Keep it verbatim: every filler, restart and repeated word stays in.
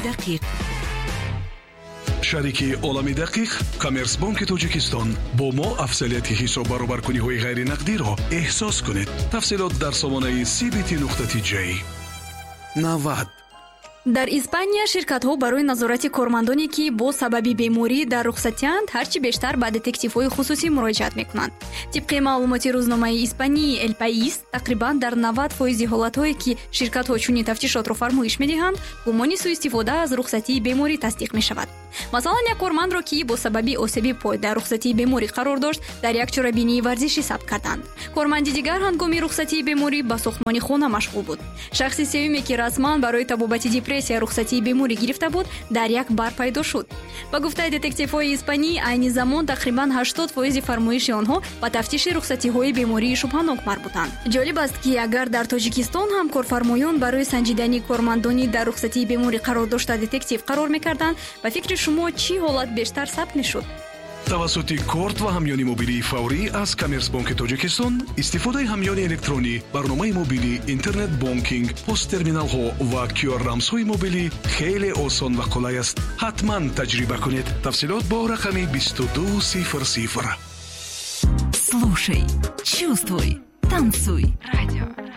دقیق. شریکی عالمی دقیق کامرسبانک تاجیکستان با ما افضلیت حساب برابرکنی‌های غیر نقدی را احساس کنید. تفصیلات در سامانه سی بی تی نقطه تی جی. نود дар Испания ширкатҳо барои назорати кормандоне ки бо сабаби беморӣ дар рухсатианд ҳарчи бештар ба детективҳои хусусӣ муроҷиат мекунанд. тибқи маълумоти рӯзномаи Испании El País, тақрибан дар навад фоизи ҳолатҳое ки ширкатҳо чунин тафтишотро фармоиш медиҳанд, гумони сӯистифода аз рухсатии беморӣ тасдиқ мешавад. масалан, як кормандро ки бо сабаби осеби пой дар рухсатии беморӣ қарор дошт, дар як чорабинии варзишӣ сабт карданд. корманди дигар ҳангоми рухсатии беморӣ ба сохтмони хона машғул буд. шахси севиме ки расман барои табобати депрессия рухсатии беморӣ гирифта буд, дар як бар пайдо шуд. ба гуфтаи детективҳои Испанӣ, айни замон тақрибан ҳаштод фоизи фармоиши онҳо ба тафтиши рухсатиҳои бемории шубҳанок марбутанд. ҷолиб аст ки агар дар Тоҷикистон ҳам корфармоён барои санҷидани кормандони дар рухсатии беморӣ қарор дошта детектив қарор мекарданд, ба фикри шумо чӣ ҳолат бештар сабт мешуд? тавассути корт ва ҳамёни мобилии фаврӣ аз Коммерсбанки Тоҷикистон, истифодаи ҳамёни электронӣ, барномаи мобилӣ, интернет бонкинг, посттерминалҳо ва кю ар рамзҳои мобилӣ хеле осон ва қулай аст. ҳатман таҷриба кунед. тафсилот бо рақами бисту ду сифр сифр. Слушай, чувствуй, танцуй. Радио